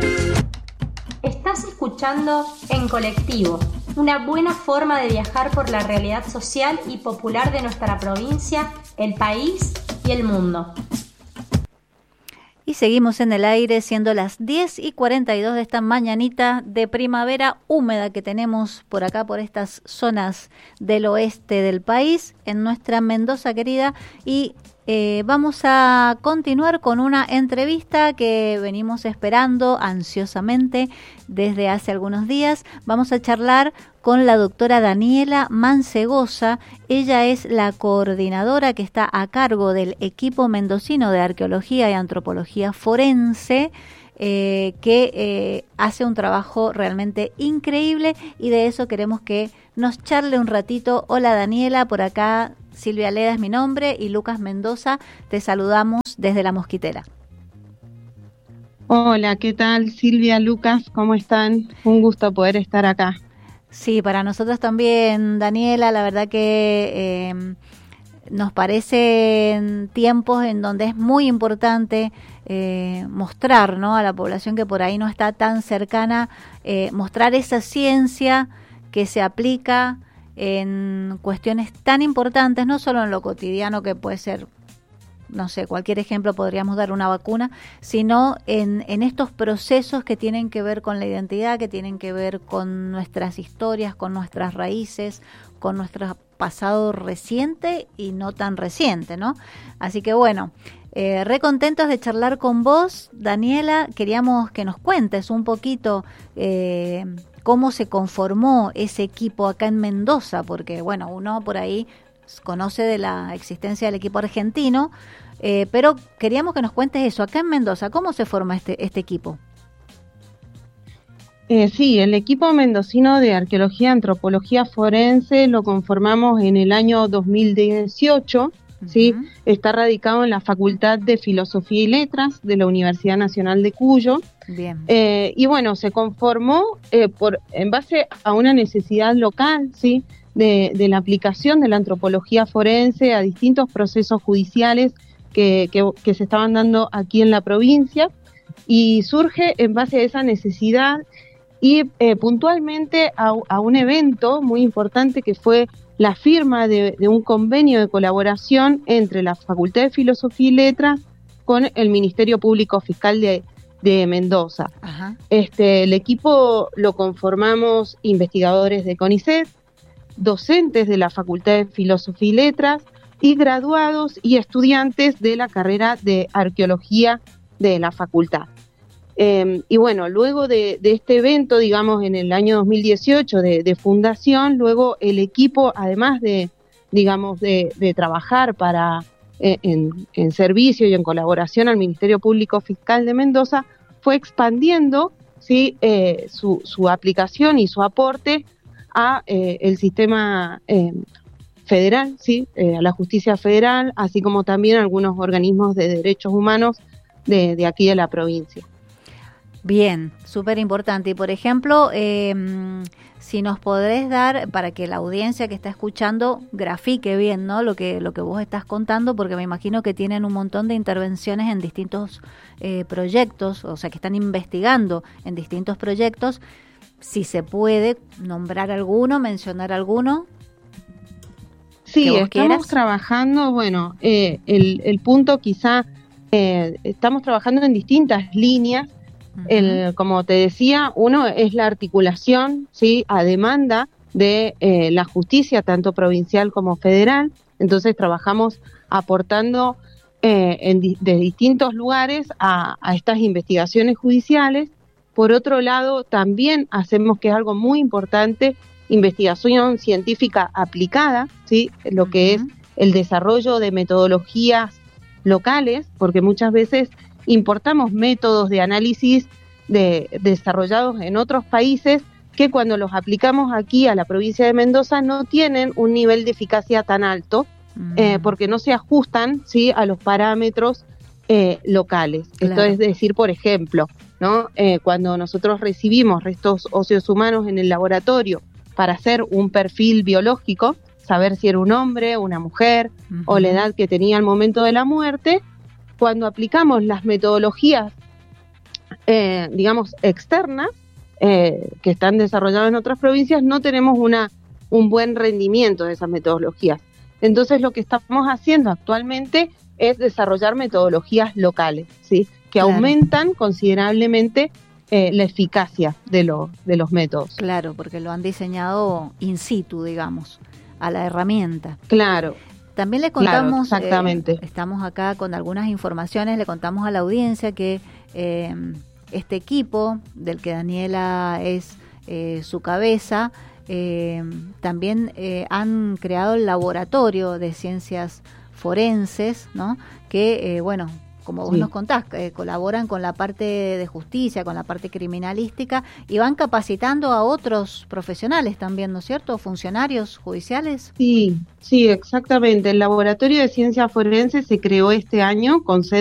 Estás escuchando En Colectivo, una buena forma de viajar por la realidad social y popular de nuestra provincia, el país y el mundo. Y seguimos en el aire, siendo las 10:42 de esta mañanita de primavera húmeda que tenemos por acá, por estas zonas del oeste del país, en nuestra Mendoza querida. Y vamos a continuar con una entrevista que venimos esperando ansiosamente desde hace algunos días. Vamos a charlar con la doctora Daniela Mancegosa. Ella es la coordinadora que está a cargo del equipo mendocino de arqueología y antropología forense, que hace un trabajo realmente increíble, y de eso queremos que nos charle un ratito. Hola Daniela, por acá Silvia Leda es mi nombre y Lucas Mendoza, te saludamos desde La Mosquitera. Hola, ¿qué tal Silvia, Lucas? ¿Cómo están? Un gusto poder estar acá. Sí, para nosotros también, Daniela, la verdad que nos parecen tiempos en donde es muy importante mostrar, ¿no?, a la población que por ahí no está tan cercana, mostrar esa ciencia que se aplica en cuestiones tan importantes, no solo en lo cotidiano, que puede ser, no sé, cualquier ejemplo podríamos dar, una vacuna, sino en estos procesos que tienen que ver con la identidad, que tienen que ver con nuestras historias, con nuestras raíces, con nuestro pasado reciente y no tan reciente, ¿no? Así que bueno, re contentos de charlar con vos, Daniela. Queríamos que nos cuentes un poquito cómo se conformó ese equipo acá en Mendoza, porque bueno, uno por ahí conoce de la existencia del equipo argentino, pero queríamos que nos cuentes eso, acá en Mendoza, ¿cómo se forma este equipo? Sí, el equipo mendocino de arqueología y antropología forense lo conformamos en el año 2018, ¿sí? Está radicado en la Facultad de Filosofía y Letras de la Universidad Nacional de Cuyo. Bien. Y bueno, se conformó en base a una necesidad local, ¿sí?, de la aplicación de la antropología forense a distintos procesos judiciales que se estaban dando aquí en la provincia, y surge en base a esa necesidad y puntualmente a un evento muy importante que fue la firma de un convenio de colaboración entre la Facultad de Filosofía y Letras con el Ministerio Público Fiscal de Mendoza. Ajá. El equipo lo conformamos investigadores de CONICET, docentes de la Facultad de Filosofía y Letras y graduados y estudiantes de la carrera de arqueología de la facultad. Y bueno, luego de este evento, digamos, en el año 2018 de fundación, luego el equipo, además de trabajar en servicio y en colaboración al Ministerio Público Fiscal de Mendoza, fue expandiendo, ¿sí?, su aplicación y su aporte a el sistema federal, ¿sí?, a la justicia federal, así como también a algunos organismos de derechos humanos de aquí de la provincia. Bien, súper importante. Y por ejemplo, si nos podés dar, para que la audiencia que está escuchando grafique bien, ¿no?, lo que vos estás contando, porque me imagino que tienen un montón de intervenciones en distintos proyectos, o sea, que están investigando en distintos proyectos. Si se puede nombrar alguno, mencionar alguno. Sí, estamos trabajando, bueno, el punto quizá, estamos trabajando en distintas líneas. Como te decía, uno es la articulación, ¿sí?, a demanda de la justicia, tanto provincial como federal. Entonces trabajamos aportando de distintos lugares a estas investigaciones judiciales. Por otro lado, también hacemos, que es algo muy importante, investigación científica aplicada, ¿sí?, lo que es el desarrollo de metodologías locales, porque muchas veces importamos métodos de análisis desarrollados en otros países que cuando los aplicamos aquí a la provincia de Mendoza no tienen un nivel de eficacia tan alto, porque no se ajustan, ¿sí?, a los parámetros locales. Claro. Esto es decir, por ejemplo, ¿no?, cuando nosotros recibimos restos óseos humanos en el laboratorio para hacer un perfil biológico, saber si era un hombre, una mujer, o la edad que tenía al momento de la muerte, cuando aplicamos las metodologías digamos, externas, que están desarrolladas en otras provincias, no tenemos un buen rendimiento de esas metodologías. Entonces lo que estamos haciendo actualmente es desarrollar metodologías locales, ¿sí? Que aumentan considerablemente la eficacia de los métodos. Claro, porque lo han diseñado in situ, digamos, a la herramienta. Claro. También le contamos, claro, exactamente. Estamos acá con algunas informaciones, le contamos a la audiencia que este equipo del que Daniela es su cabeza, también han creado el laboratorio de ciencias forenses, ¿no? Que, bueno, como vos nos contás, colaboran con la parte de justicia, con la parte criminalística y van capacitando a otros profesionales también, ¿no es cierto? ¿Funcionarios judiciales? Sí, exactamente. El Laboratorio de Ciencias Forenses se creó este año con sede